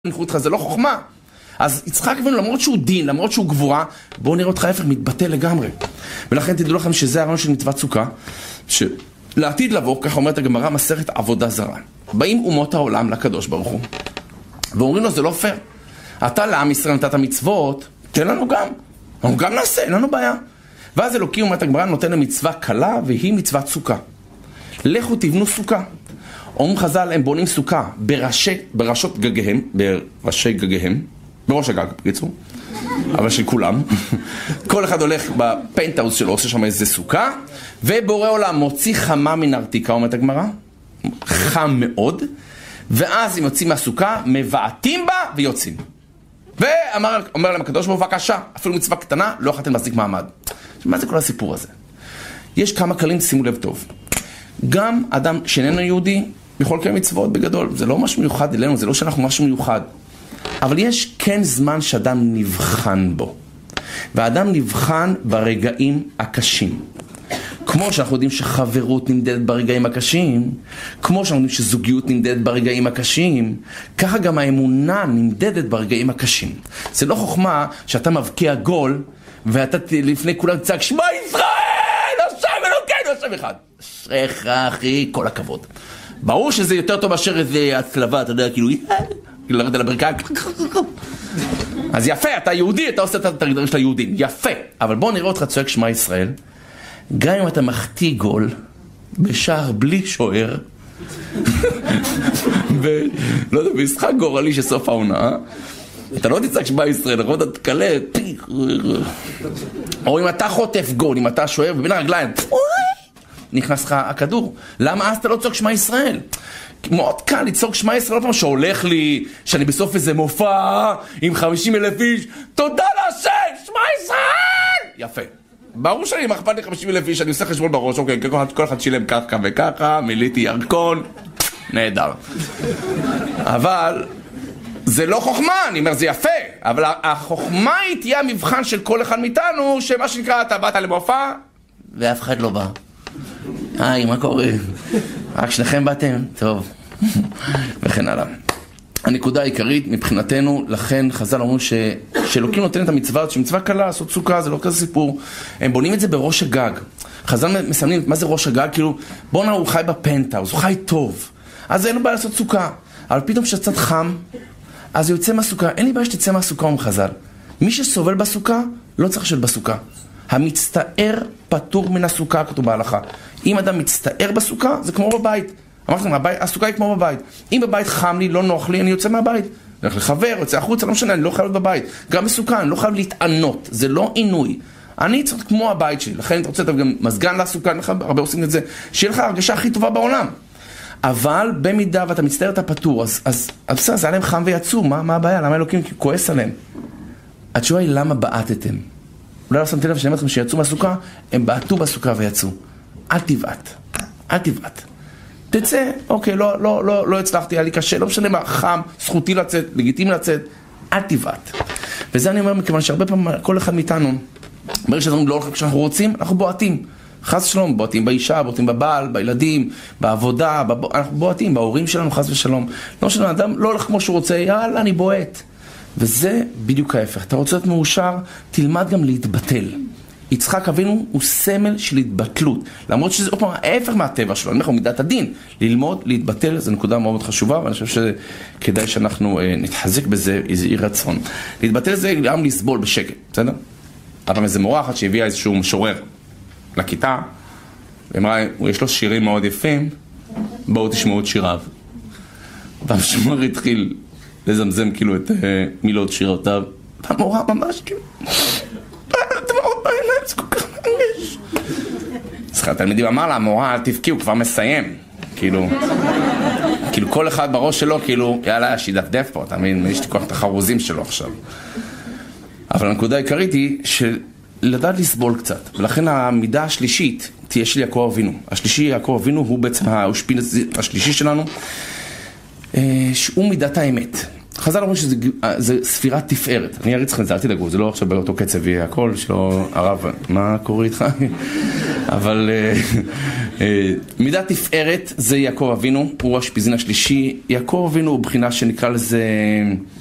זה לא חוכמה. אז יצחק אבינו, למרות שהוא דין, למרות שהוא גבורה, בואו נראה אותך ההפך, מתבטא לגמרי. ולכן תדעו לכם שזה הרעיון של מצוות סוכה, שלעתיד לבוא, כך אומרת הגמרא, מסכת עבודה זרה. באים אומות העולם לקדוש ברוך הוא, ואומרים לו, זה לא פייר. אתה לעם ישראל נתת מצוות, תן לנו גם. אנחנו גם נעשה, אין לנו בעיה. ואז אלוקים, אומרת הגמרא, נותן למצווה קלה, והיא מצוות סוכה. לכו תבנו סוכה. אומרים חז"ל, הם בונים סוכה בראשות גגיהם, בראש הגג, בקיצור, אבל של כולם. כל אחד הולך בפנטהאוס שלו, עושה שם איזה סוכה, ובורא עולם מוציא חמה מן ארתיקה, אומרת הגמרא, חם מאוד, ואז הם יוצאים מהסוכה, מבעטים בה ויוצאים. ואומר להם הקדוש ברוך הוא, בבקשה, אפילו מצווה קטנה, לא יכולתם להחזיק מעמד. מה זה כל הסיפור הזה? יש כמה כללים, שימו לב טוב. גם אדם שאיננו יהודי יכול לקיים מצוות בגדול, זה לא משהו מיוחד אלינו, זה לא שאנחנו משהו מיוחד. אבל יש כן זמן שאדם נבחן בו. והאדם נבחן ברגעים הקשים. כמו שאנחנו יודעים שחברות נמדדת ברגעים הקשים, כמו שאנחנו יודעים שזוגיות נמדדת ברגעים הקשים, ככה גם האמונה נמדדת ברגעים הקשים. זה לא חוכמה שאתה מבקיע גול, ואתה לפני כולם צעק, שמע ישראל, השם אלוקינו, השם אחד. אשריך אחי, כל הכבוד. ברור שזה יותר טוב מאשר איזה הצלבה, אתה יודע, כאילו, לרד על הברכיים. אז יפה, אתה יהודי, אתה עושה את הגדרה של היהודים, יפה. אבל בוא נראה אותך צועק שמע ישראל, גם אם אתה מחטיא גול בשער בלי שוער, לא יודע, במשחק גורלי שסוף העונה, אתה לא תצעק שמע ישראל, נכון? אתה תקלה, או אם אתה חוטף גול, אם אתה שוער ובין הרגליים, נכנס לך הכדור. למה אז אתה לא צועק שמע ישראל? מאוד קל לצעוק שמע ישראל, לא פעם שהולך לי, שאני בסוף איזה מופע עם 50,000 איש, תודה להשם, שמע ישראל! יפה. ברור שאני מחפת לי 50,000 איש, אני עושה חשבון בראש, אוקיי, כל אחד שילם ככה וככה, מיליתי ירקון, נהדר. אבל זה לא חוכמה, אני אומר, זה יפה, אבל החוכמה היא תהיה המבחן של כל אחד מאיתנו, שמה שנקרא, אתה באת למופע, ואף אחד לא בא. היי, מה קורה? רק שניכם באתם? טוב. וכן הלאה. הנקודה העיקרית מבחינתנו, לכן חז"ל אומרים שאלוקים נותן את המצווה, שמצווה קלה, לעשות סוכה, זה לא כזה סיפור. הם בונים את זה בראש הגג. חז"ל מסמנים, מה זה ראש הגג? כאילו, בוא נראה, הוא חי בפנטהאוס, הוא חי טוב. אז אין לו בעיה לעשות סוכה. אבל פתאום כשצד חם, אז הוא יוצא מהסוכה. אין לי בעיה שתצא מהסוכה, אומר חז"ל. מי שסובל בסוכה, לא צריך לשבת בסוכה. המצטער פטור מן הסוכה, כתוב בהלכה. אם אדם מצטער בסוכה, זה כמו בבית. אמרתי לכם, הסוכה היא כמו בבית. אם בבית חם לי, לא נוח לי, אני יוצא מהבית. אני הולך לחבר, יוצא החוצה, לא משנה, אני לא חייב להיות בבית. גם בסוכה, אני לא חייב להתענות. זה לא עינוי. אני צריך כמו הבית שלי. לכן אני רוצה גם מזגן לסוכה, הרבה עושים את זה. שיהיה לך הרגשה הכי טובה בעולם. אבל במידה ואתה מצטער את הפטור, אז בסדר, זה היה להם חם ויצאו. מה הבעיה? למה אלוקים כועס עליהם? התשובה היא למה בעטתם? אולי לא שמתי לב שאני אומר לכם שיצאו מהסוכה, הם בעטו בסוכה ויצאו. אל תבעט. אל תבעט. תצא, אוקיי, לא הצלחתי, היה לי קשה, לא משנה מה, חם, זכותי לצאת, לגיטימי לצאת, אל תבעט. וזה אני אומר מכיוון שהרבה פעמים כל אחד מאיתנו, אומר שאנחנו לא הולכים כשאנחנו רוצים, אנחנו בועטים. חס ושלום, בועטים באישה, בועטים בבעל, בילדים, בעבודה, אנחנו בועטים, בהורים שלנו, חס ושלום. לא משנה, אדם לא הולך כמו שהוא רוצה, יאללה, אני בועט. וזה בדיוק ההפך. אתה רוצה להיות מאושר, תלמד גם להתבטל. יצחק אבינו הוא סמל של התבטלות. למרות שזה, עוד פעם, ההפך מהטבע שלו. אנחנו מידת הדין. ללמוד, להתבטל, זו נקודה מאוד חשובה, ואני חושב שכדאי שאנחנו נתחזק בזה, איזה אי רצון. להתבטל זה גם לסבול בשקט, בסדר? אבל איזה מורה אחת שהביאה איזשהו משורר לכיתה, ואמרה, יש לו שירים מאוד יפים, בואו תשמעו את שיריו. והמשורר התחיל לזמזם כאילו את מילות שירותיו. והמורה ממש כאילו, דמעות בעיניים, זה כל כך מרגש. אז התלמידים אמר לה, המורה, אל תבכי, הוא כבר מסיים. כאילו כל אחד בראש שלו, כאילו, יאללה, שידפדף פה, אתה מבין? יש לי כוח את החרוזים שלו עכשיו. אבל הנקודה העיקרית היא שלדעת לסבול קצת. ולכן המידה השלישית תהיה של יעקב אבינו. השלישי, יעקב אבינו, הוא בעצם השפין השלישי שלנו, שהוא מידת האמת. חז"ל אומרים שזה ספירת תפארת. אני אריץ לכם את זה, אל תדאגו, זה לא עכשיו באותו קצב יהיה הכל, שלא הרב, מה קורה איתך? אבל מידת תפארת זה יעקב אבינו, הוא השפיזין השלישי. יעקב אבינו הוא בחינה שנקרא לזה